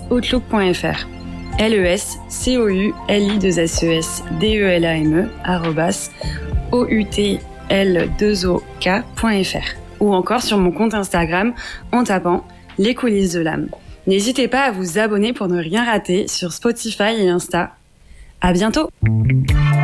outlook.fr. lescouli2sesdelame outl2ok.fr ou encore sur mon compte Instagram en tapant Les coulisses de l'âme. N'hésitez pas à vous abonner pour ne rien rater sur Spotify et Insta. À bientôt!